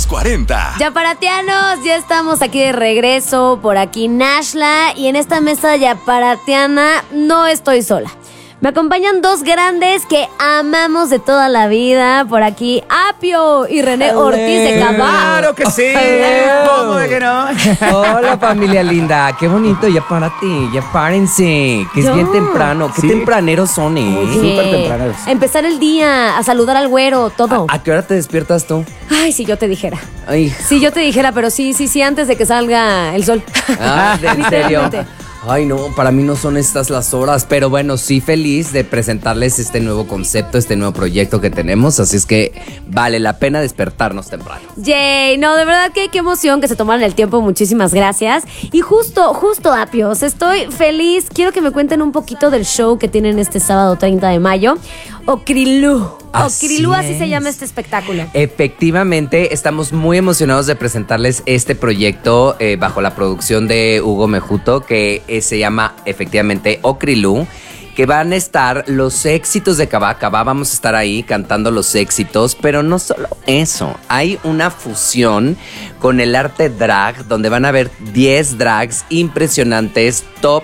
40. Yaparatianos, ya estamos aquí de regreso, por aquí Nashla, y en esta mesa yaparatiana no estoy sola. Me acompañan dos grandes que amamos de toda la vida. Por aquí, Apio y René Ortiz de Cabá. ¡Claro que sí! ¿Cómo de que no? Hola, familia linda. Qué bonito, ya párate, ya párense. Que es bien temprano. Qué tempraneros son, Oye, súper tempraneros. empezar el día, a saludar al güero, todo. ¿A qué hora te despiertas tú? Ay, si yo te dijera. Ay, Si yo te dijera, pero sí, antes de que salga el sol. ¿en serio? Literalmente. Ay, no, para mí no son estas las horas, pero bueno, sí feliz de presentarles este nuevo concepto, este nuevo proyecto que tenemos, así es que vale la pena despertarnos temprano. Yay, no, de verdad que qué emoción que se tomaran el tiempo, muchísimas gracias. Y justo, Apios, estoy feliz. Quiero que me cuenten un poquito del show que tienen este sábado 30 de mayo. Okrilú. Okrilú, así se llama este espectáculo. Efectivamente, estamos muy emocionados de presentarles este proyecto bajo la producción de Hugo Mejuto, que se llama efectivamente Okrilú, que van a estar los éxitos de Cabá. Vamos a estar ahí cantando los éxitos, pero no solo eso, hay una fusión con el arte drag, donde van a haber 10 drags impresionantes, top.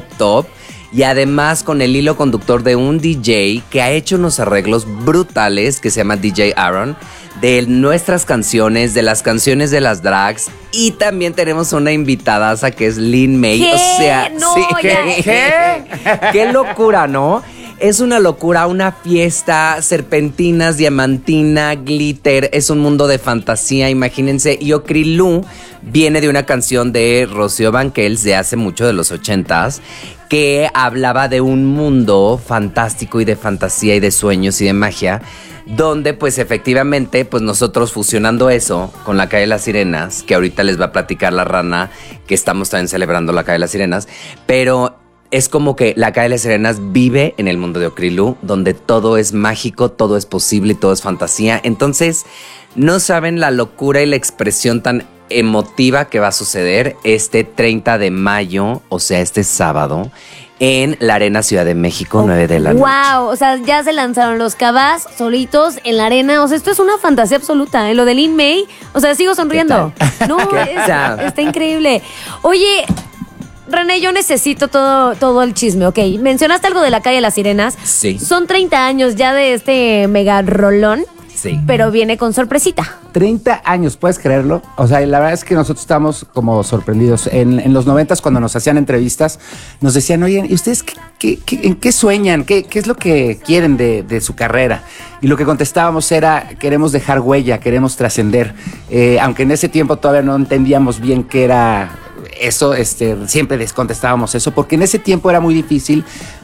Y además con el hilo conductor de un DJ que ha hecho unos arreglos brutales, que se llama DJ Aaron, de nuestras canciones, de las canciones de las drags. Y también tenemos una invitadaza que es Lin May. ¿Qué? O sea, No, sí, ya. qué locura, ¿no? Es una locura, una fiesta, serpentinas, diamantina, glitter, es un mundo de fantasía, imagínense. Y Okrilú viene de una canción de Rocío Banquels de hace mucho, de los 80s, que hablaba de un mundo fantástico y de fantasía y de sueños y de magia, donde pues efectivamente pues nosotros fusionando eso con la Calle de las Sirenas, que ahorita les va a platicar la Rana, que estamos también celebrando la Calle de las Sirenas, pero es como que la Calle de las Sirenas vive en el mundo de Okrilú, donde todo es mágico, todo es posible y todo es fantasía. Entonces, no saben la locura y la expresión tan emotiva que va a suceder este 30 de mayo, o sea, este sábado, en la Arena Ciudad de México, 9 de la noche. Wow, o sea, ya se lanzaron los Cabás solitos en la arena. O sea, esto es una fantasía absoluta, ¿eh? Lo de Lin May, o sea, sigo sonriendo. No, está increíble. Oye, René, yo necesito todo el chisme, ¿ok? Mencionaste algo de la Calle de las Sirenas. Sí. Son 30 años ya de este mega rolón. Sí. Pero viene con sorpresita. 30 años, ¿puedes creerlo? O sea, la verdad es que nosotros estamos como sorprendidos. En los 90s, cuando nos hacían entrevistas, nos decían, oye, ¿y ustedes en qué sueñan? ¿Qué es lo que quieren de su carrera? Y lo que contestábamos era, queremos dejar huella, queremos trascender. Aunque en ese tiempo todavía no entendíamos bien qué era eso, siempre les contestábamos eso, porque en ese tiempo era muy difícil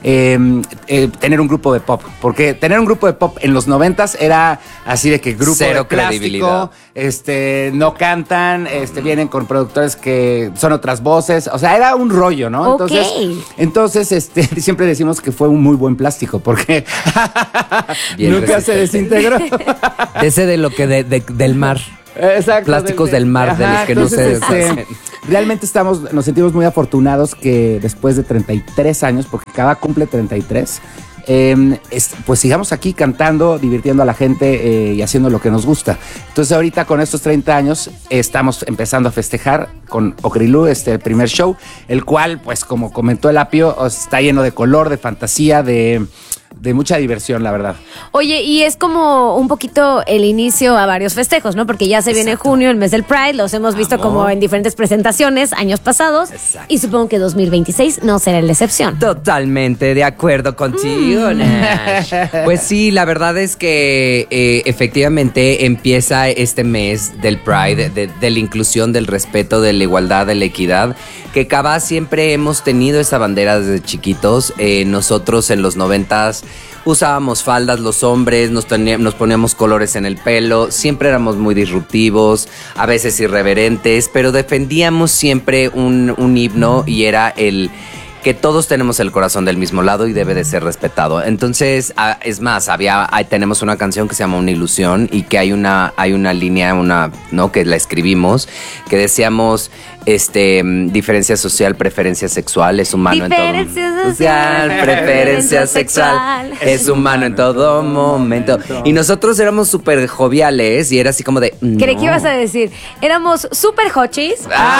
tener un grupo de pop, porque tener un grupo de pop en los 90s era así de que grupo cero de plástico, no cantan, vienen con productores que son otras voces, o sea, era un rollo, ¿no? Entonces, siempre decimos que fue un muy buen plástico, porque nunca se desintegró. Ese de lo que del mar. Exacto, plásticos del mar, de los que no se deshacen. Realmente nos sentimos muy afortunados que después de 33 años, porque cada cumple 33, pues sigamos aquí cantando, divirtiendo a la gente y haciendo lo que nos gusta. Entonces ahorita con estos 30 años estamos empezando a festejar con Okrilú, el primer show, el cual, pues como comentó el Apio, está lleno de color, de fantasía, de mucha diversión, la verdad. Oye, y es como un poquito el inicio a varios festejos, ¿no? Porque ya se viene junio, el mes del Pride, los hemos visto como en diferentes presentaciones años pasados. Exacto. Y supongo que 2026 no será la excepción. Totalmente de acuerdo contigo, Nash. Pues sí, la verdad es que efectivamente empieza este mes del Pride, de la inclusión, del respeto, de la igualdad, de la equidad, que Cabá siempre hemos tenido esa bandera desde chiquitos. Nosotros en los 90s usábamos faldas los hombres, nos poníamos colores en el pelo, siempre éramos muy disruptivos, a veces irreverentes, pero defendíamos siempre un himno y era que todos tenemos el corazón del mismo lado y debe de ser respetado. Entonces, es más, tenemos una canción que se llama Una Ilusión y que hay una línea, ¿no? Que la escribimos, que decíamos, diferencia social, preferencia sexual, es humano diferencia en todo social, preferencia sexual, es humano en todo momento. Y nosotros éramos súper joviales y era así como de... Creí que ibas a decir, éramos súper hochis.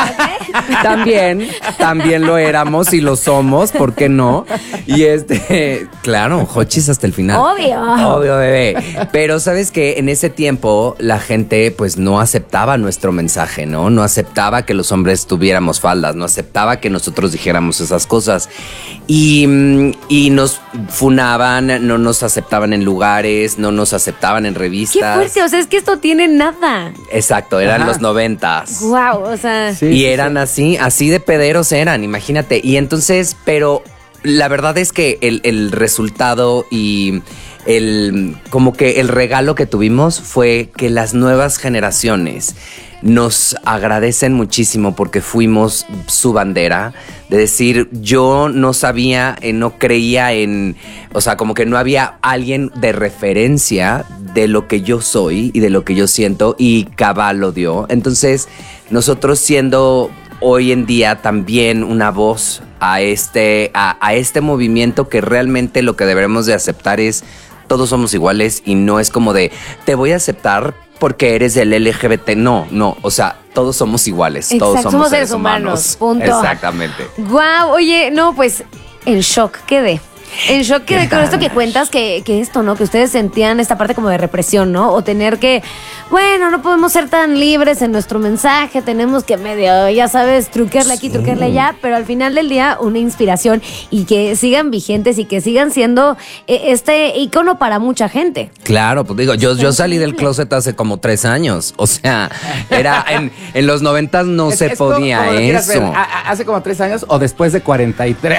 También lo éramos y lo somos, ¿por qué no? Y claro, hochis hasta el final. Obvio, bebé. Pero ¿sabes qué? En ese tiempo la gente pues no aceptaba nuestro mensaje, ¿no? No aceptaba que los hombres tuviéramos faldas, no aceptaba que nosotros dijéramos esas cosas y nos funaban, no nos aceptaban en lugares, no nos aceptaban en revistas. ¡Qué fuerte! O sea, es que esto tiene nada. Exacto, eran los 90s. Wow, o sea. Sí, y eran así de pederos eran, imagínate. Y entonces, pero la verdad es que el resultado y como que el regalo que tuvimos fue que las nuevas generaciones nos agradecen muchísimo porque fuimos su bandera, de decir, yo no sabía, no creía o sea, como que no había alguien de referencia de lo que yo soy y de lo que yo siento, y Cabal lo dio. Entonces, nosotros siendo hoy en día también una voz a este movimiento, que realmente lo que debemos de aceptar es todos somos iguales y no es como de te voy a aceptar porque eres del LGBT. No, o sea, todos somos iguales. Exacto, todos somos seres humanos. Punto. Exactamente. Guau, oye, no, pues en shock quedé. En shock quedé con esto que cuentas, que esto, ¿no? Que ustedes sentían esta parte como de represión, ¿no? O tener que, bueno, no podemos ser tan libres en nuestro mensaje, tenemos que medio, ya sabes, truquearle aquí, truquearle allá, pero al final del día una inspiración y que sigan vigentes y que sigan siendo este ícono para mucha gente. Claro, pues digo, yo salí del closet hace como 3 años, o sea, era en los 90s no se podía como eso. ¿Hace como 3 años o después de 43?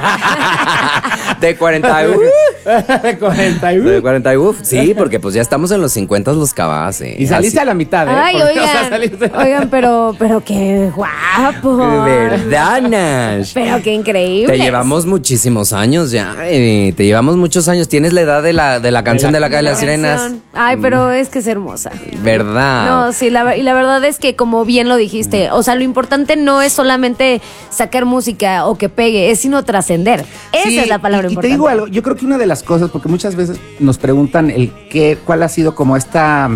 De 40 De 40 De 40 sí, porque pues ya estamos en los 50 los cabas. Y saliste a la mitad, ¿eh? Ay, Porque, oigan, pero qué guapo. De verdad, Nash. Pero qué increíble. Te llevamos muchísimos años ya. Te llevamos muchos años. Tienes la edad de la canción de la calle de las sirenas. Ay, pero es que es hermosa. ¿Verdad? No, sí, y la verdad es que como bien lo dijiste, o sea, lo importante no es solamente sacar música o que pegue, es sino trascender. Esa es la palabra importante. Y te digo algo, yo creo que una de las cosas, porque muchas veces nos preguntan cuál ha sido como esta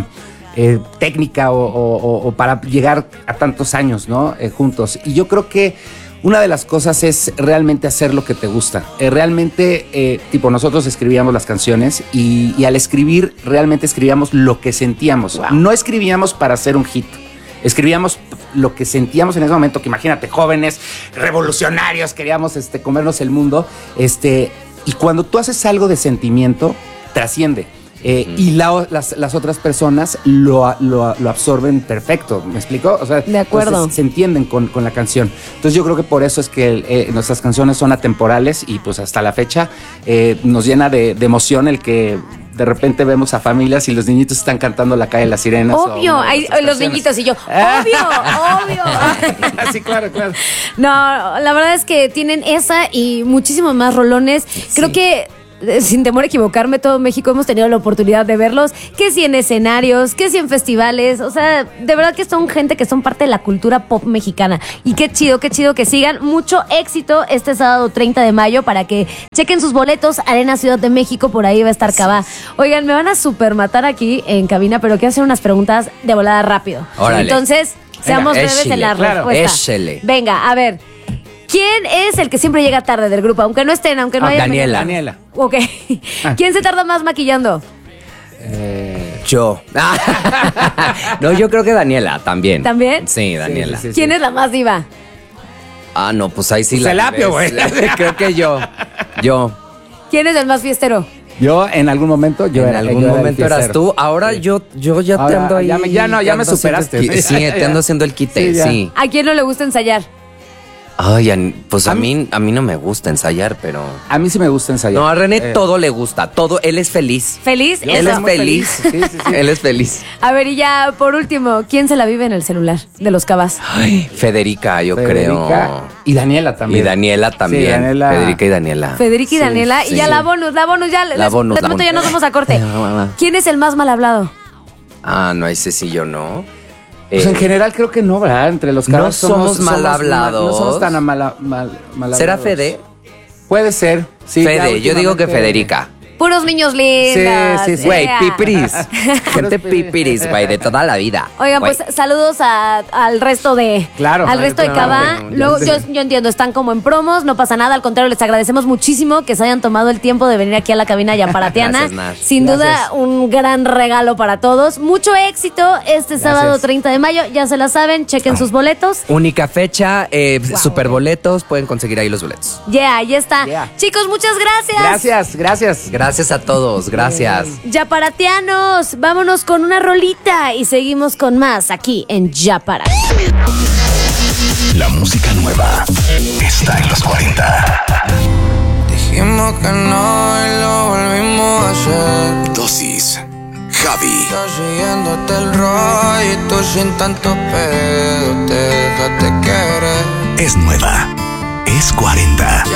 técnica o para llegar a tantos años, ¿no? Juntos. Y yo creo que una de las cosas es realmente hacer lo que te gusta. Realmente, nosotros escribíamos las canciones y al escribir, realmente escribíamos lo que sentíamos. Wow. No escribíamos para hacer un hit. Escribíamos lo que sentíamos en ese momento, que imagínate, jóvenes, revolucionarios, queríamos comernos el mundo. Y cuando tú haces algo de sentimiento, trasciende. Y las otras personas lo absorben perfecto, ¿me explico? O sea, de acuerdo. Se entienden con la canción. Entonces yo creo que por eso es que nuestras canciones son atemporales y pues hasta la fecha nos llena de emoción el que de repente vemos a familias y los niñitos están cantando La calle de las sirenas. Obvio, los niñitos y yo, obvio. Sí, claro. No, la verdad es que tienen esa y muchísimos más rolones. Creo que sin temor a equivocarme, todo México hemos tenido la oportunidad de verlos, que si en escenarios, que si en festivales, o sea, de verdad que son gente que son parte de la cultura pop mexicana. Y qué chido que sigan. Mucho éxito este sábado 30 de mayo para que chequen sus boletos. Arena Ciudad de México, por ahí va a estar Cabá. Oigan, me van a super matar aquí en cabina, pero quiero hacer unas preguntas de volada rápido. Órale. Entonces, seamos breves en la respuesta. Échele. Venga, a ver. ¿Quién es el que siempre llega tarde del grupo? Aunque no estén, aunque no haya... Daniela. Ok. ¿Quién se tarda más maquillando? Yo. No, yo creo que Daniela también. ¿También? Sí, Daniela. Sí. ¿Quién es la más diva? No, pues ahí sí pues la... el apio, güey. Creo que yo. ¿Quién es el más fiestero? Yo, en algún momento, eras tú. Ahora yo ya te ando ahí. Ya me superaste. Sí, te ando haciendo el quite, sí. ¿A quién no le gusta ensayar? Ay, pues a mí no me gusta ensayar, pero... A mí sí me gusta ensayar. No, a René todo le gusta, todo, él es feliz. ¿Feliz? Él es feliz. Sí. Él es feliz. A ver, y ya por último, ¿quién se la vive en el celular de los Cabas? Ay, Federica, yo creo. Y Daniela también. Y Daniela también. Sí, Daniela. Federica y Daniela. Federica y Daniela. sí. Y ya la bonus, ya. La bonus. Ya nos vamos a corte. ¿Quién es el más mal hablado? Ah, no, ese sí yo no. Pues en general creo que no, ¿verdad? Entre los Cabas somos mal hablados. No somos tan mal hablados. ¿Será Fede? Puede ser. Sí, Fede, yo digo que Federica. Puros niños lindos. Sí. Güey, Yeah. pipiris. Gente pipiris, güey, de toda la vida. Oigan, Güey. pues saludos al resto de... Claro. Al resto de Cava. Bueno, Luego, yo entiendo, están como en promos, no pasa nada. Al contrario, les agradecemos muchísimo que se hayan tomado el tiempo de venir aquí a la cabina Yaparatiana. Gracias, Nash. Sin duda, un gran regalo para todos. Mucho éxito este sábado 30 de mayo. Ya se la saben, chequen sus boletos. Única fecha, super boletos, pueden conseguir ahí los boletos. Ya está. Yeah. Chicos, muchas gracias. Gracias. Gracias a todos, gracias. Yaparatianos, vámonos con una rolita y seguimos con más aquí en Yapara. La música nueva está en los 40. Dijimos que no y lo volvimos a hacer. Dosis. Javi. Yo siguiéndote el rollo y tú sin tanto pedo te dejaste querer. Es nueva. Es 40.